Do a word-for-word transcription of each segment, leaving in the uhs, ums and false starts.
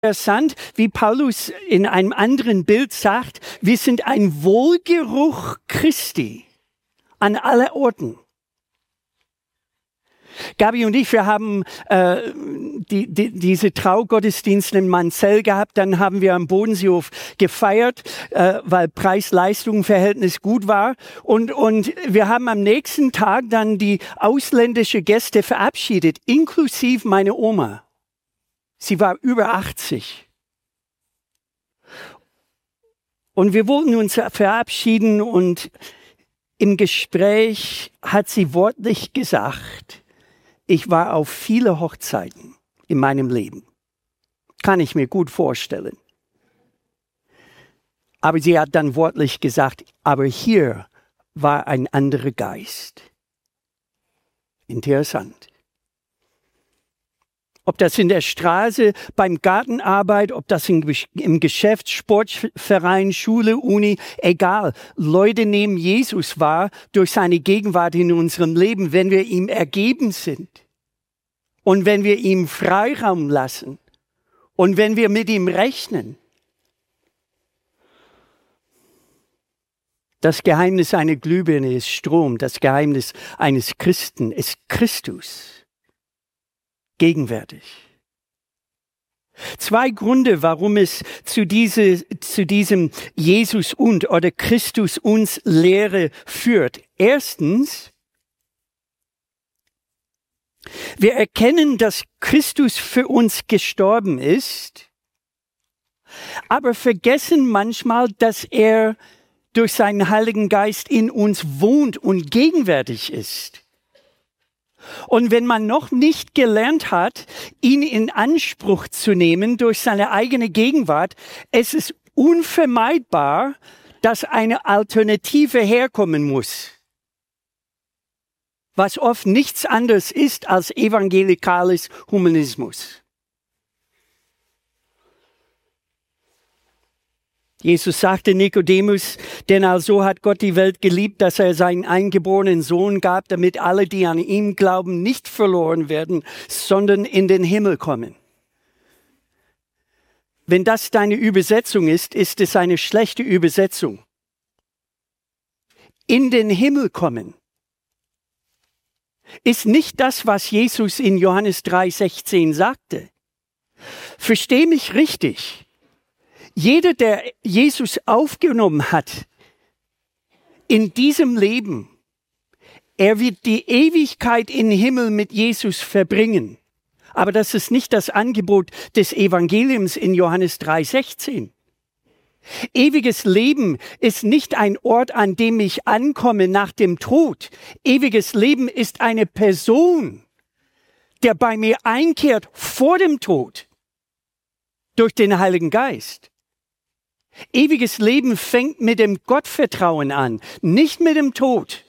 Interessant, wie Paulus in einem anderen Bild sagt, wir sind ein Wohlgeruch Christi an allen Orten. Gabi und ich, wir haben äh, die, die, diese Traugottesdienste in Manzell gehabt, dann haben wir am Bodenseehof gefeiert, äh, weil Preis-Leistung-Verhältnis gut war. Und, und wir haben am nächsten Tag dann die ausländischen Gäste verabschiedet, inklusive meine Oma. Sie war über achtzig. Und wir wollten uns verabschieden und im Gespräch hat sie wortlich gesagt, ich war auf viele Hochzeiten in meinem Leben. Kann ich mir gut vorstellen. Aber sie hat dann wortlich gesagt, aber hier war ein anderer Geist. Interessant. Ob das in der Straße, beim Gartenarbeit, ob das im Geschäft, Sportverein, Schule, Uni, egal. Leute nehmen Jesus wahr durch seine Gegenwart in unserem Leben, wenn wir ihm ergeben sind. Und wenn wir ihm Freiraum lassen. Und wenn wir mit ihm rechnen. Das Geheimnis einer Glühbirne ist Strom. Das Geheimnis eines Christen ist Christus. Gegenwärtig. Zwei Gründe, warum es zu, diese, zu diesem Jesus und oder Christus uns Lehre führt. Erstens, wir erkennen, dass Christus für uns gestorben ist, aber vergessen manchmal, dass er durch seinen Heiligen Geist in uns wohnt und gegenwärtig ist. Und wenn man noch nicht gelernt hat, ihn in Anspruch zu nehmen durch seine eigene Gegenwart, es ist unvermeidbar, dass eine Alternative herkommen muss. Was oft nichts anderes ist als evangelikales Humanismus. Jesus sagte Nikodemus, denn also hat Gott die Welt geliebt, dass er seinen eingeborenen Sohn gab, damit alle, die an ihm glauben, nicht verloren werden, sondern in den Himmel kommen. Wenn das deine Übersetzung ist, ist es eine schlechte Übersetzung. In den Himmel kommen ist nicht das, was Jesus in Johannes drei sechzehn sagte. Versteh mich richtig. Jeder, der Jesus aufgenommen hat in diesem Leben, er wird die Ewigkeit im Himmel mit Jesus verbringen. Aber das ist nicht das Angebot des Evangeliums in Johannes drei sechzehn. Ewiges Leben ist nicht ein Ort, an dem ich ankomme nach dem Tod. Ewiges Leben ist eine Person, der bei mir einkehrt vor dem Tod durch den Heiligen Geist. Ewiges Leben fängt mit dem Gottvertrauen an, nicht mit dem Tod.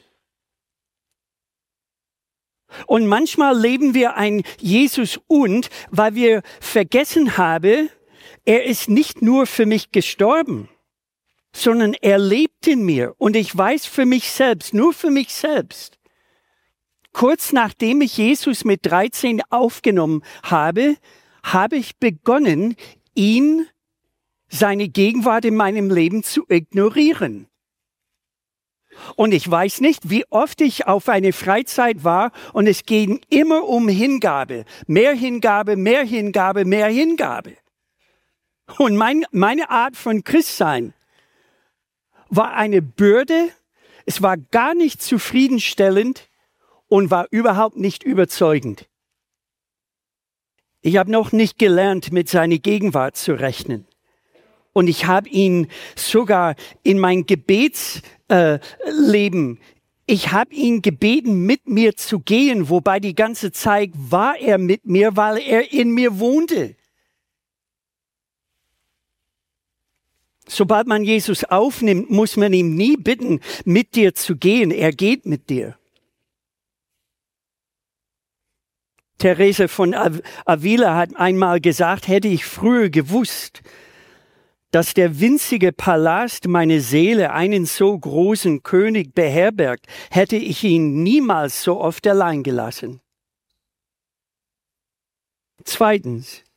Und manchmal leben wir ein Jesus und, weil wir vergessen haben, er ist nicht nur für mich gestorben, sondern er lebt in mir und ich weiß für mich selbst, nur für mich selbst. Kurz nachdem ich Jesus mit dreizehn aufgenommen habe, habe ich begonnen, ihn seine Gegenwart in meinem Leben zu ignorieren. Und ich weiß nicht, wie oft ich auf eine Freizeit war und es ging immer um Hingabe. Mehr Hingabe, mehr Hingabe, mehr Hingabe. Und mein, meine Art von Christsein war eine Bürde, es war gar nicht zufriedenstellend und war überhaupt nicht überzeugend. Ich habe noch nicht gelernt, mit seiner Gegenwart zu rechnen. Und ich habe ihn sogar in mein Gebetsleben, äh, ich habe ihn gebeten, mit mir zu gehen, wobei die ganze Zeit war er mit mir, weil er in mir wohnte. Sobald man Jesus aufnimmt, muss man ihn nie bitten, mit dir zu gehen. Er geht mit dir. Therese von Avila hat einmal gesagt, hätte ich früher gewusst, dass der winzige Palast meine Seele einen so großen König beherbergt, hätte ich ihn niemals so oft allein gelassen. Zweitens,